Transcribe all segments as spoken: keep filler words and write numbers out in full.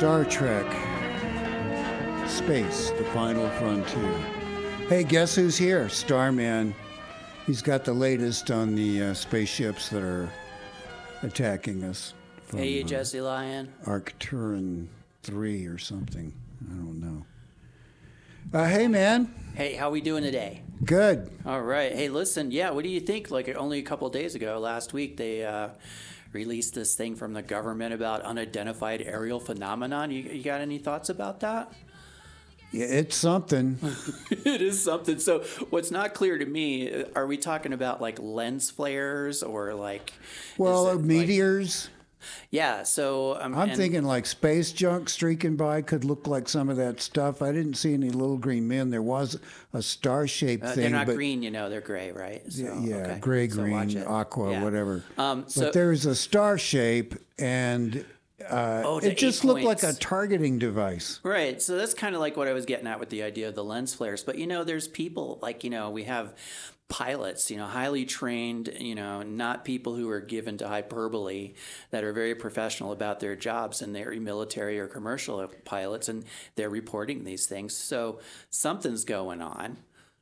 Star Trek, Space, the Final Frontier. Hey, guess who's here? Starman. He's got the latest on the uh, spaceships that are attacking us. From, hey, uh, Jesse Lyon. Arcturan three or something. I don't know. Uh, hey, man. Hey, how we doing today? Good. All right. Hey, listen, yeah, what do you think? Like only a couple of days ago, last week, they uh, released this thing from the government about unidentified aerial phenomenon. You, you got any thoughts about that? Yeah, it's something. It is something. So what's not clear to me, are we talking about like lens flares or like... Well, is it, meteors. Like, yeah, so... Um, I'm and, thinking like space junk streaking by could look like some of that stuff. I didn't see any little green men. There was a star-shaped uh, thing. They're not but green, you know. They're gray, right? So, yeah, yeah okay. gray, So green, aqua, yeah. whatever. Um, so, but there's a star shape, and uh, oh, it just looked points. like a targeting device. Right. So that's kind of like what I was getting at with the idea of the lens flares. But, you know, there's people like, you know, we have pilots, you know, highly trained, you know, not people who are given to hyperbole, that are very professional about their jobs, and they're military or commercial pilots, and they're reporting these things. So something's going on.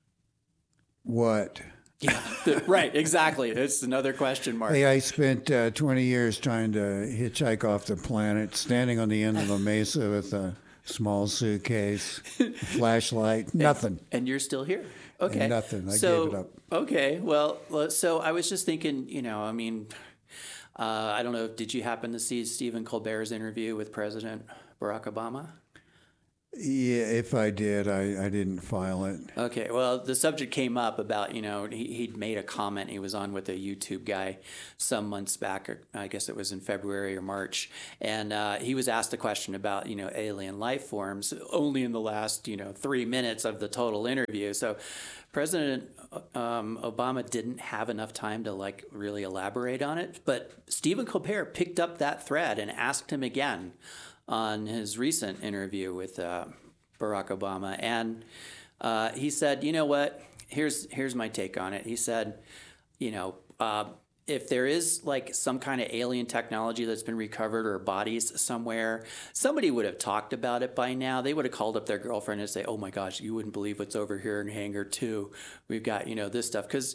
What? Yeah, right, exactly. It's another question mark. Hey, I spent uh, twenty years trying to hitchhike off the planet, standing on the end of a mesa with a small suitcase, a flashlight, nothing. And, and you're still here. Okay. And nothing. I so, gave it up. Okay. Well, so I was just thinking, you know, I mean, uh, I don't know, did you happen to see Stephen Colbert's interview with President Barack Obama? Yeah, if I did, I, I didn't file it. Okay, well, the subject came up about, you know, he, he'd made a comment. He was on with a YouTube guy some months back, or I guess it was in February or March, and uh, he was asked a question about, you know, alien life forms only in the last, you know, three minutes of the total interview. So President um, Obama didn't have enough time to, like, really elaborate on it, but Stephen Colbert picked up that thread and asked him again on his recent interview with uh, Barack Obama, and uh, he said, "You know what? Here's here's my take on it." He said, "You know, uh, if there is like some kind of alien technology that's been recovered or bodies somewhere, somebody would have talked about it by now. They would have called up their girlfriend and say, 'Oh my gosh, you wouldn't believe what's over here in Hangar Two. We've got, you know, this stuff,' because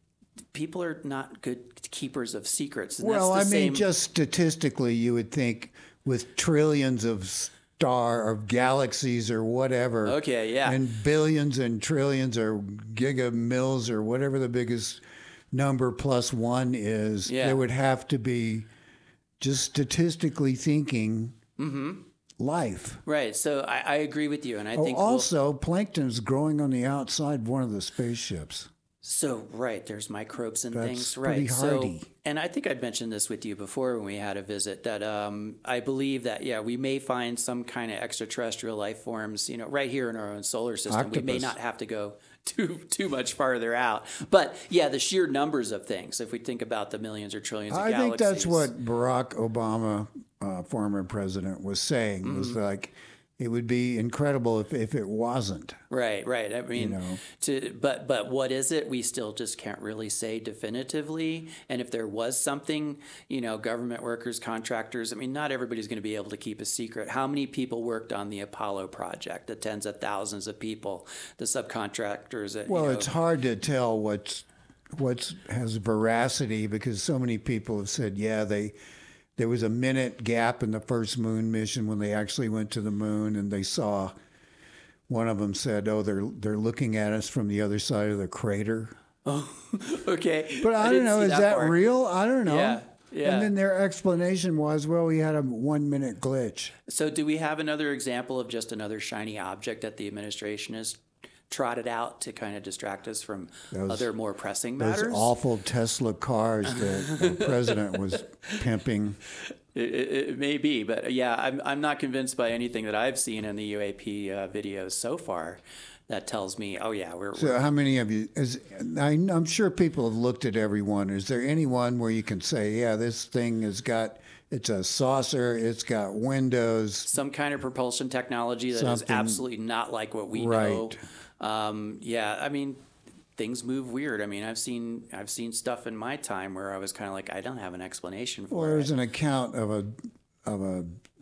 people are not good keepers of secrets." And well, that's the I mean, same... just statistically, you would think with trillions of star of galaxies or whatever, okay, yeah, and billions and trillions or gigamils or whatever the biggest number plus one is, yeah. there would have to be, just statistically thinking, mm-hmm. life. Right. So I, I agree with you, and I oh, think also we'll, plankton's growing on the outside of one of the spaceships. So, right, there's microbes and That's things, pretty right? hardy. So, and I think I'd mentioned this with you before when we had a visit, that um, I believe that, yeah, we may find some kind of extraterrestrial life forms, you know, right here in our own solar system. Octopus. We may not have to go too too much farther out. But, yeah, the sheer numbers of things, if we think about the millions or trillions of I galaxies. think that's what Barack Obama, uh, former president, was saying, mm-hmm. was like, it would be incredible if, if it wasn't. Right, right. I mean, you know. to but but what is it? We still just can't really say definitively. And if there was something, you know, government workers, contractors, I mean, not everybody's going to be able to keep a secret. How many people worked on the Apollo project? The tens of thousands of people, the subcontractors. That, well, you know, it's hard to tell what's what's has veracity, because so many people have said, yeah, they. There was a minute gap in the first moon mission when they actually went to the moon, and they saw, one of them said, oh, they're they're looking at us from the other side of the crater. Oh, okay. But I, I don't know, is that, that real? I don't know. Yeah, yeah. And then their explanation was, well, we had a one-minute glitch. So do we have another example of just another shiny object that the administration has trotted out to kind of distract us from those, other more pressing matters? Those awful Tesla cars that the president was pimping. It, it, it may be, but yeah, I'm I'm not convinced by anything that I've seen in the U A P uh, videos so far that tells me, oh yeah, we're. So we're, how many of you? Is I, I'm sure people have looked at every one. Is there any one where you can say, yeah, this thing has got, it's a saucer, it's got windows, some kind of propulsion technology that something, is absolutely not like what we right. know. Um, yeah, I mean, things move weird. I mean, I've seen I've seen stuff in my time where I was kind of like, I don't have an explanation for well, it. There's an account of a of a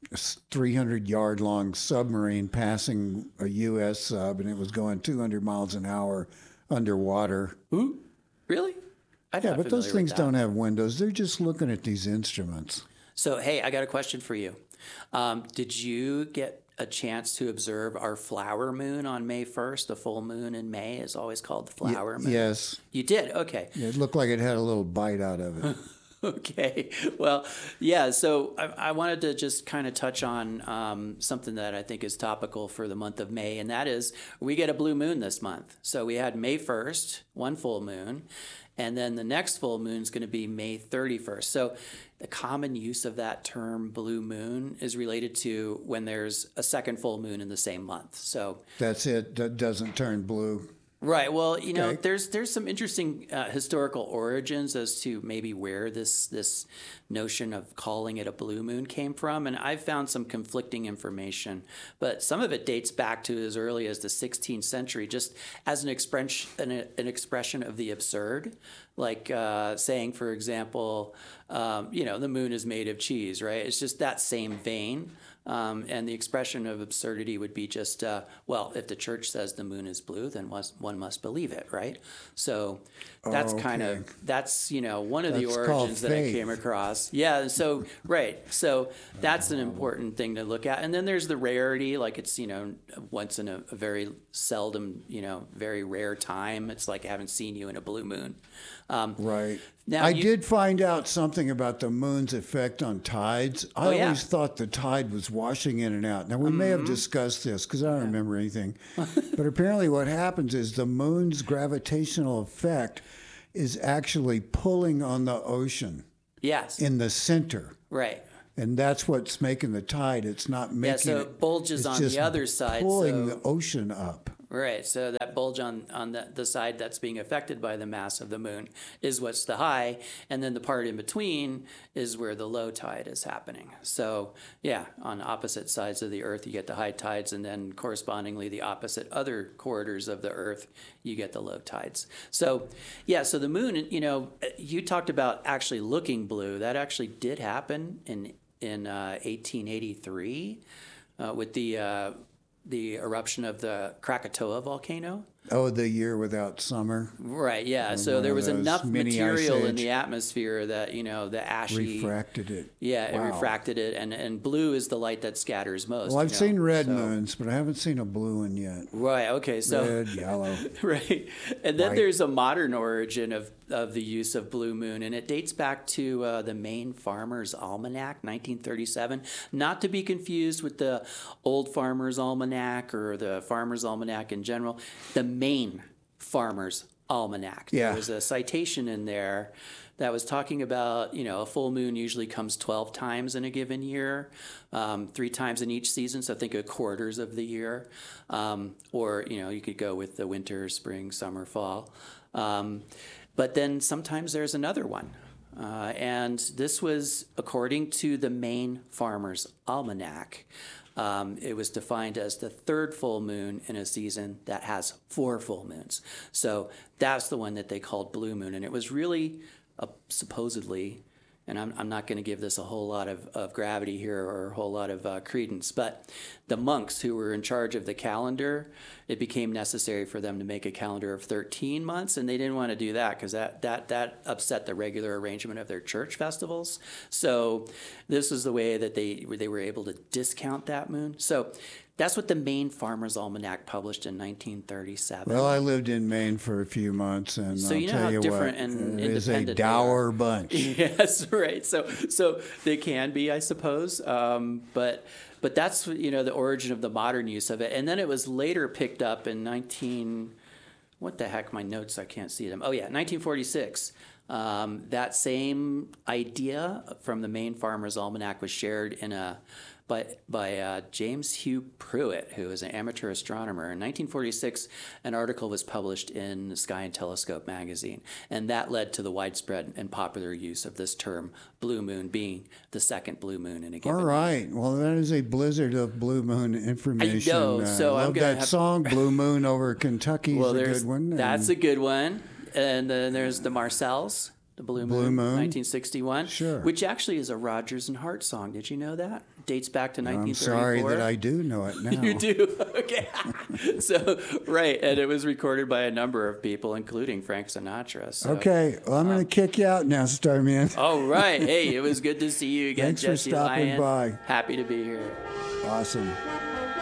three hundred yard long submarine passing a U S sub, and it was going two hundred miles an hour underwater. Ooh, really? I'm Yeah, not but those familiar with things that. don't have windows. They're just looking at these instruments. So, hey, I got a question for you. Um, did you get a chance to observe our flower moon on May first? The full moon in May is always called the flower moon. Yes. You did? Okay. It looked like it had a little bite out of it. Okay. Well, yeah. So I, I wanted to just kind of touch on um, something that I think is topical for the month of May, and that is we get a blue moon this month. So we had May first, one full moon, and then the next full moon is going to be May thirty-first. So the common use of that term blue moon is related to when there's a second full moon in the same month. So That's it. That doesn't turn blue. right. Well, you know, Okay. there's there's some interesting uh, historical origins as to maybe where this this notion of calling it a blue moon came from, and I've found some conflicting information. But some of it dates back to as early as the sixteenth century, just as an expression an, an expression of the absurd, like uh, saying, for example, um, you know, the moon is made of cheese, right? It's just that same vein. Um, and the expression of absurdity would be just, uh, well, if the church says the moon is blue, then was, one must believe it, right? So that's Oh, kind okay. of, that's, you know, one of the That's called origins that I faith. came across. Yeah, and so, right. So that's an important thing to look at. And then there's the rarity, like it's, you know, once in a, a very seldom, you know, very rare time. It's like I haven't seen you in a blue moon. Um, Right. Now I you- did find out something about the moon's effect on tides. I Oh, yeah. always thought the tide was washing in and out. Now, we may Mm-hmm. have discussed this because I don't remember anything. But apparently, what happens is the moon's gravitational effect is actually pulling on the ocean yes. in the center. Right. And that's what's making the tide. It's not making so it. it bulges it's on the just other side, pulling so- the ocean up. Right. So that bulge on, on the, the side that's being affected by the mass of the moon is what's the high. And then the part in between is where the low tide is happening. So, yeah, on opposite sides of the Earth, you get the high tides. And then correspondingly, the opposite other corridors of the Earth, you get the low tides. So, yeah, so the moon, you know, you talked about actually looking blue. That actually did happen in, in uh, eighteen eighty-three uh, with the... Uh, the eruption of the Krakatoa volcano. Oh, the year without summer Right, yeah. So one there of was those enough mini ice material in age. the atmosphere that, you know, the ashy... refracted it. Yeah, it Wow. refracted it. And, and blue is the light that scatters most. Well, I've you know, seen red so- moons, but I haven't seen a blue one yet. Right, okay. So... Red, yellow. Right. And then White. there's a modern origin of, of the use of blue moon, and it dates back to uh, the Maine Farmer's Almanac, nineteen thirty-seven. Not to be confused with the Old Farmer's Almanac or the Farmer's Almanac in general. The Maine Farmer's Almanac. Yeah. There was a citation in there that was talking about, you know, a full moon usually comes twelve times in a given year, um, three times in each season. So think of quarters of the year. Um, or, you know, you could go with the winter, spring, summer, fall. Um, but then sometimes there's another one. Uh, and this was according to the Maine Farmer's Almanac. Um, it was defined as the third full moon in a season that has four full moons. So that's the one that they called blue moon. And it was really uh, supposedly, and I'm, I'm not going to give this a whole lot of, of gravity here or a whole lot of uh, credence, but the monks who were in charge of the calendar, it became necessary for them to make a calendar of thirteen months, and they didn't want to do that because that, that, that upset the regular arrangement of their church festivals. So this is the way that they, they were able to discount that moon. So that's what the Maine Farmer's Almanac published in nineteen thirty-seven. Well, I lived in Maine for a few months, and So I'll you know tell how you different what, and it is a independent they are. dour bunch. Yes, right. So, so they can be, I suppose, um, but but that's you know the origin of the modern use of it, and then it was later picked up in nineteen. What the heck? My notes, I can't see them. Oh yeah, nineteen forty-six. Um, that same idea from the Maine Farmer's Almanac was shared in a by by uh, James Hugh Pruitt, who is an amateur astronomer. In nineteen forty-six, an article was published in Sky and Telescope magazine, and that led to the widespread and popular use of this term, blue moon being the second blue moon in a given All right. Well, that is a blizzard of blue moon information. know, Uh, so I'm love gonna that have- song, "Blue Moon Over Kentucky" is Well, a there's good one. that's and a good one, and then there's the Marcells. The Blue Moon, Blue Moon? nineteen sixty-one. Sure. Which actually is a Rodgers and Hart song. Did you know that? Dates back to nineteen I'm thirty-four. sorry that I do know it now. You do? Okay. So, right. And it was recorded by a number of people, including Frank Sinatra. So. Okay, well, I'm going to kick you out now, Starman. Oh, right. Hey, it was good to see you again, Thanks for Jesse stopping Lyon. by. Happy to be here. Awesome.